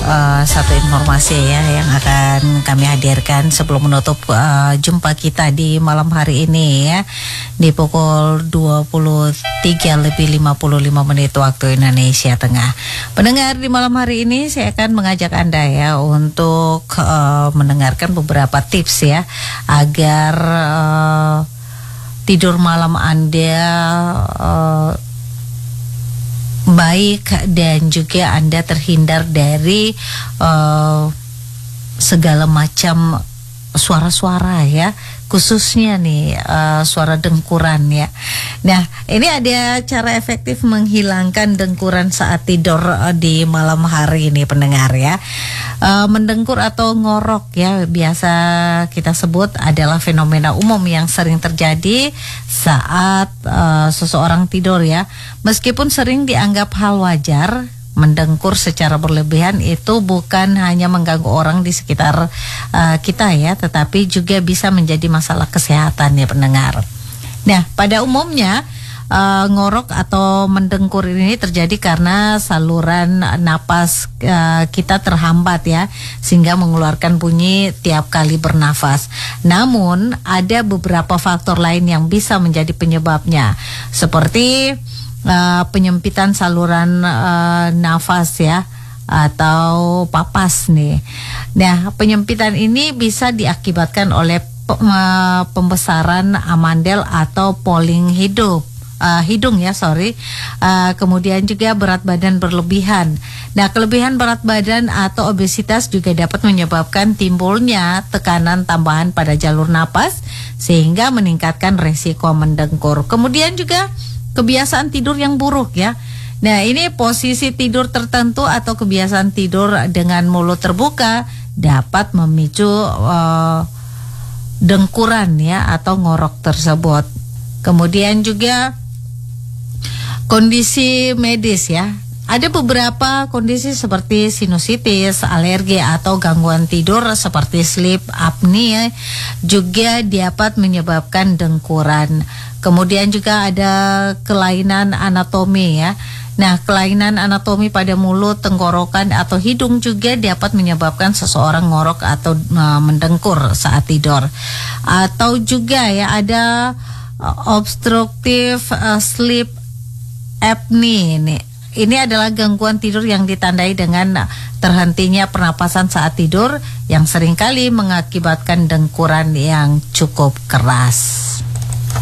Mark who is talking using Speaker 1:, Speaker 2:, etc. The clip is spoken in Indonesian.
Speaker 1: satu informasi ya yang akan kami hadirkan sebelum menutup jumpa kita di malam hari ini ya, di pukul 23:55 waktu Indonesia Tengah. Pendengar, di malam hari ini saya akan mengajak Anda ya untuk mendengarkan beberapa tips ya agar tidur malam Anda baik dan juga Anda terhindar dari segala macam suara-suara ya, khususnya nih suara dengkuran ya. Nah, ini ada cara efektif menghilangkan dengkuran saat tidur di malam hari ini pendengar ya. Mendengkur atau ngorok ya biasa kita sebut adalah fenomena umum yang sering terjadi saat seseorang tidur ya. Meskipun sering dianggap hal wajar, mendengkur secara berlebihan itu bukan hanya mengganggu orang di sekitar kita ya, tetapi juga bisa menjadi masalah kesehatan ya pendengar. Nah, pada umumnya ngorok atau mendengkur ini terjadi karena saluran napas kita terhambat ya, sehingga mengeluarkan bunyi tiap kali bernafas. Namun ada beberapa faktor lain yang bisa menjadi penyebabnya, seperti penyempitan saluran nafas ya, atau papas nih. Nah, penyempitan ini bisa diakibatkan oleh pembesaran amandel atau poling hidung ya, kemudian juga berat badan berlebihan. Nah, kelebihan berat badan atau obesitas juga dapat menyebabkan timbulnya tekanan tambahan pada jalur napas sehingga meningkatkan resiko mendengkur. Kemudian juga kebiasaan tidur yang buruk ya. Nah, ini posisi tidur tertentu atau kebiasaan tidur dengan mulut terbuka dapat memicu dengkuran ya atau ngorok tersebut. Kemudian juga kondisi medis ya. Ada beberapa kondisi seperti sinusitis, alergi atau gangguan tidur seperti sleep apnea juga dapat menyebabkan dengkuran. Kemudian juga ada kelainan anatomi ya. Nah, kelainan anatomi pada mulut, tenggorokan atau hidung juga dapat menyebabkan seseorang ngorok atau mendengkur saat tidur. Atau juga ya ada obstructive sleep apnea ini. Ini adalah gangguan tidur yang ditandai dengan terhentinya pernapasan saat tidur yang seringkali mengakibatkan dengkuran yang cukup keras.